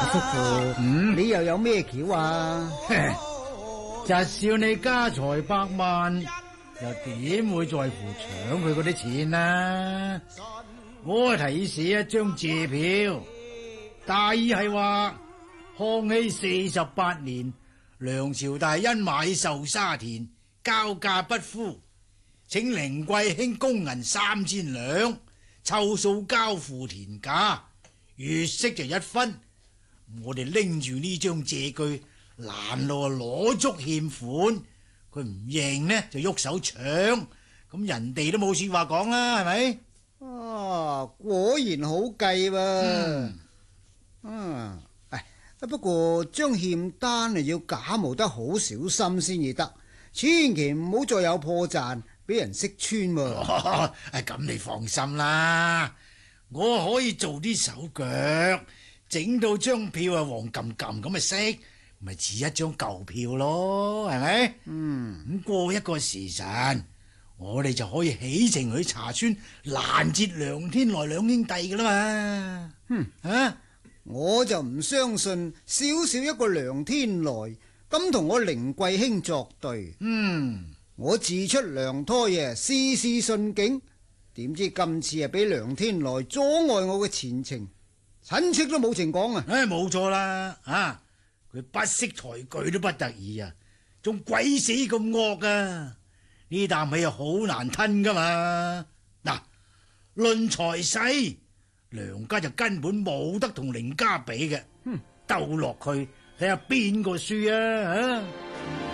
叔父，你又有咩橋啊？ 就笑你家財百萬，又點會在乎搶佢嗰啲錢啊？我提議寫一張借票，大意係話康熙48年，梁朝大恩買受沙田，交價不敷，請靈貴卿公銀3000兩，湊數交付田價，月息就1分。我哋拎住呢張借據，攔路攞足欠款，佢唔認呢就喐手搶，咁人哋都冇說話講啦，係咪？ 果然好計喎。不過張欠單要假冒得好小心先至得，千祈唔好再有破綻，俾人識穿喎。 咁你放心啦，我可以做啲手腳，整到張票黃冚冚咁色，咪似一張舊票咯，係咪？咁過一個時辰，我哋就可以起程去茶村攔截梁天來兩兄弟噶啦嘛。 我就唔相信少少一個梁天來咁同我靈貴卿作對。我自出娘胎事事順景，點知今次俾梁天來阻礙我嘅前程，親戚都冇情講啊！ 冇錯啦，佢不識抬舉都不得已啊，仲鬼死咁惡啊！呢啖氣好難吞噶嘛。嗱，論財勢，梁家就根本冇得同凌家比嘅，鬥落去睇下邊個輸啊！